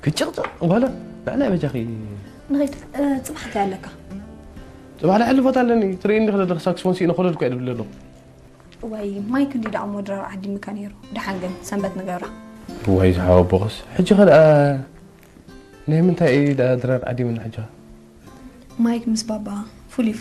كتشغط ولا لا بجاخي نغيت صبحت عليك صباح العل فطالني تريني خلد ساكسفون سي نخلد كو يدبل له واي ماي كندي دعم مدرا عدي مكانيرو دحنجن سنبت نغيرا واي حاو بوس حجي خل نعم انت ايه درر عدي من حجه مايك مس بابا